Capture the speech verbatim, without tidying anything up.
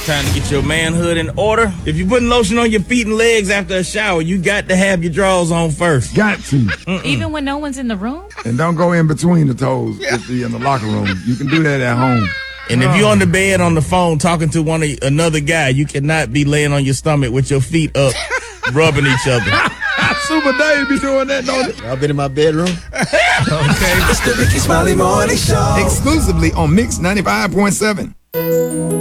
Time to get your manhood in order. If you're putting lotion on your feet and legs after a shower, you got to have your drawers on first. Got to. Mm-mm. Even when no one's in the room? And don't go in between the toes yeah. if you're in the locker room. You can do that at home. And if you're on the bed on the phone talking to one of, another guy, you cannot be laying on your stomach with your feet up, rubbing each other. Super Dave be doing that, don't it? I've been in my bedroom. Okay. It's the Ricky Smiley Morning Show. Exclusively on Mix ninety-five point seven.